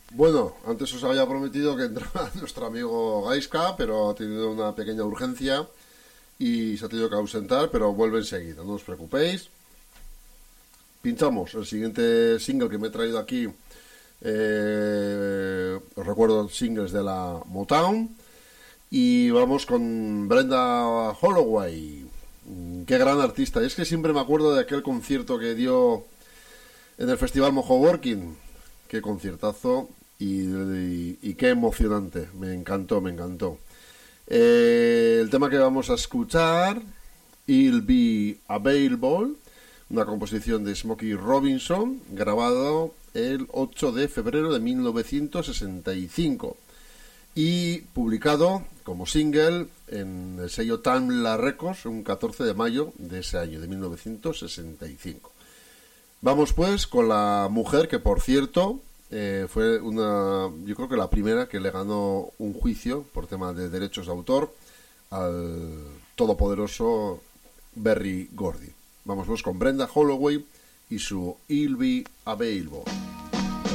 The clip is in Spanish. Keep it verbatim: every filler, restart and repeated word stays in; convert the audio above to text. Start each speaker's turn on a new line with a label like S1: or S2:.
S1: Bueno, antes os había prometido que entraba nuestro amigo Gaiska, pero ha tenido una pequeña urgencia y se ha tenido que ausentar, pero vuelve enseguida, no os preocupéis. Pinchamos el siguiente single que me he traído aquí. Eh, os recuerdo singles de la Motown. Y vamos con Brenda Holloway. Qué gran artista. Y es que siempre me acuerdo de aquel concierto que dio en el Festival Mojo Working. Qué conciertazo y, y, y qué emocionante. Me encantó, me encantó. Eh, el tema que vamos a escuchar, I'll Be Available, una composición de Smokey Robinson, grabado el ocho de febrero de mil novecientos sesenta y cinco y publicado como single en el sello Tamla Records un catorce de mayo de ese año, de mil novecientos sesenta y cinco. Vamos pues con la mujer que, por cierto, eh, fue una, yo creo que la primera que le ganó un juicio por tema de derechos de autor al todopoderoso Berry Gordy. Vamos pues con Brenda Holloway y su I'll Be Available.